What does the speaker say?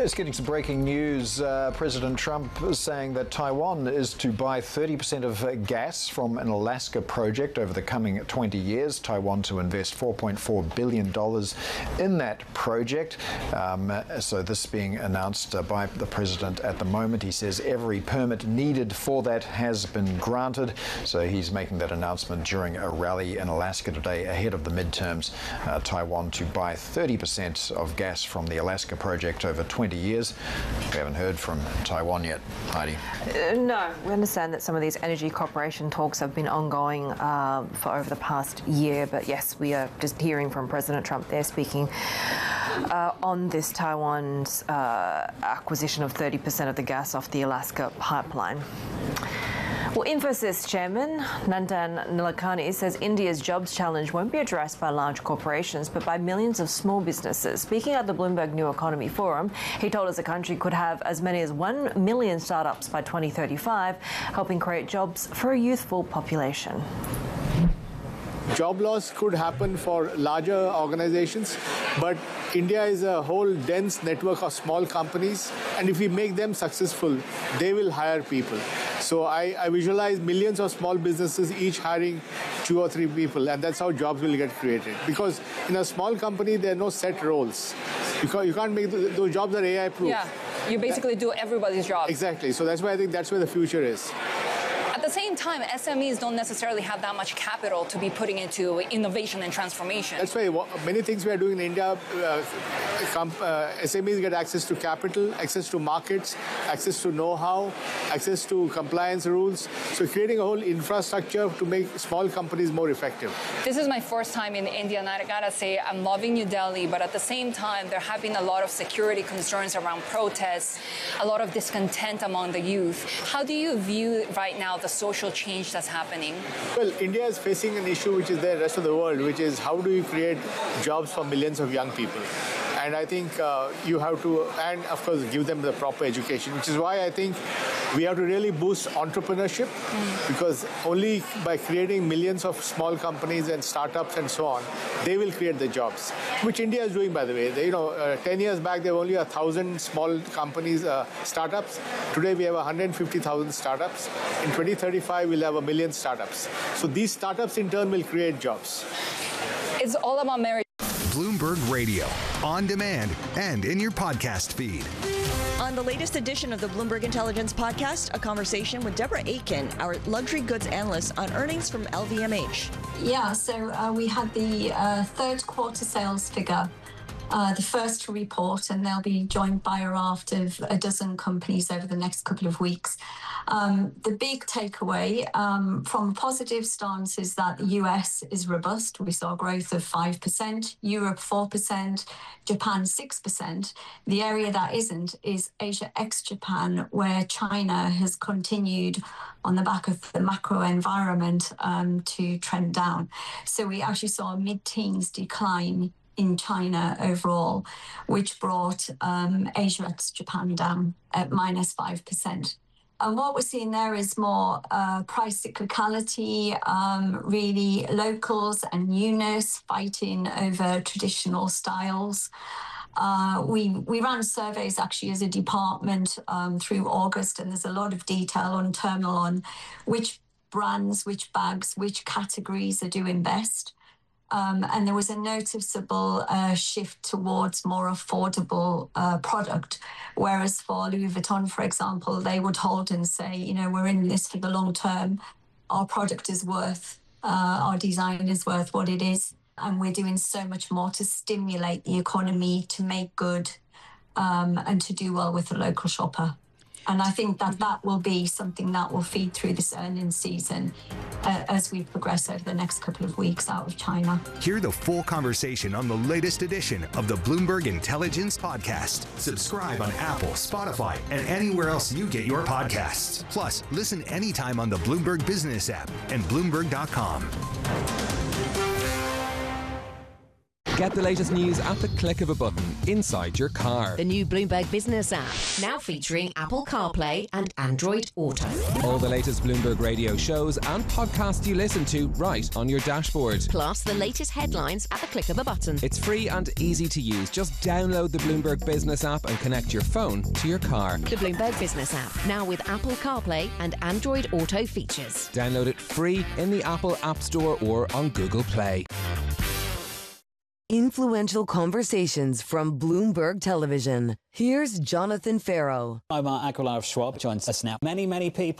Just getting some breaking news. President Trump is saying that Taiwan is to buy 30% of gas from an Alaska project over the coming 20 years. Taiwan to invest $4.4 billion in that project. So this being announced by the president at the moment. He says every permit needed for that has been granted. So he's making that announcement during a rally in Alaska today ahead of the midterms. Taiwan to buy 30% of gas from the Alaska project over 20 years. We haven't heard from Taiwan yet. Heidi? No, we understand that some of these energy cooperation talks have been ongoing for over the past year, but yes, we are just hearing from President Trump there speaking on this Taiwan's acquisition of 30% of the gas off the Alaska pipeline. Well, Infosys chairman Nandan Nilekani says India's jobs challenge won't be addressed by large corporations, but by millions of small businesses. Speaking at the Bloomberg New Economy Forum, he told us the country could have as many as 1 million startups by 2035, helping create jobs for a youthful population. Job loss could happen for larger organizations, but India is a whole dense network of small companies, and if we make them successful, they will hire people. So I visualize millions of small businesses each hiring 2 or 3 people, and that's how jobs will get created. Because in a small company, there are no set roles. Because you can't make those jobs are AI proof. Yeah, you basically do everybody's job. Exactly. So that's why I think that's where the future is. At the same time, SMEs don't necessarily have that much capital to be putting into innovation and transformation. That's why many things we are doing in India, SMEs get access to capital, access to markets, access to know-how, access to compliance rules. So creating a whole infrastructure to make small companies more effective. This is my first time in India, and I gotta say, I'm loving New Delhi, but at the same time, there have been a lot of security concerns around protests, a lot of discontent among the youth. How do you view right now the social change that's happening? Well, India is facing an issue which is there in the rest of the world, which is how do you create jobs for millions of young people? And I think you have to, and of course, give them the proper education, which is why I think we have to really boost entrepreneurship, because only by creating millions of small companies and startups and so on, they will create the jobs, which India is doing, by the way. 10 years back, there were only 1,000 small companies, startups. Today, we have 150,000 startups. In 2035, we'll have 1 million startups. So these startups, in turn, will create jobs. It's all about merit. Bloomberg Radio, on demand and in your podcast feed. On the latest edition of the Bloomberg Intelligence Podcast, a conversation with Deborah Aitken, our luxury goods analyst, on earnings from LVMH. Yeah, so we had the third quarter sales figure, the first to report, and they'll be joined by a raft of a dozen companies over the next couple of weeks. The big takeaway from a positive stance is that the US is robust. We saw growth of 5%, Europe 4%, Japan 6%. The area that isn't is Asia ex-Japan, where China has continued on the back of the macro environment to trend down. So we actually saw a mid-teens decline in China overall, which brought Asia ex-Japan down at -5%. And what we're seeing there is more price cyclicality, really locals and newness fighting over traditional styles. We ran surveys actually as a department through August, and there's a lot of detail internal on which brands, which bags, which categories are doing best. And there was a noticeable shift towards more affordable product. Whereas for Louis Vuitton, for example, they would hold and say, we're in this for the long term. Our product is worth, our design is worth what it is. And we're doing so much more to stimulate the economy, to make good, and to do well with the local shopper. And I think that will be something that will feed through this earnings season as we progress over the next couple of weeks out of China. Hear the full conversation on the latest edition of the Bloomberg Intelligence Podcast. Subscribe on Apple, Spotify, and anywhere else you get your podcasts. Plus, listen anytime on the Bloomberg Business app and Bloomberg.com. Get the latest news at the click of a button inside your car. The new Bloomberg Business app, now featuring Apple CarPlay and Android Auto. All the latest Bloomberg radio shows and podcasts you listen to right on your dashboard. Plus the latest headlines at the click of a button. It's free and easy to use. Just download the Bloomberg Business app and connect your phone to your car. The Bloomberg Business app, now with Apple CarPlay and Android Auto features. Download it free in the Apple App Store or on Google Play. Influential conversations from Bloomberg Television. Here's Jonathan Farrow. I'm Aguilar Schwab, joins us now. Many people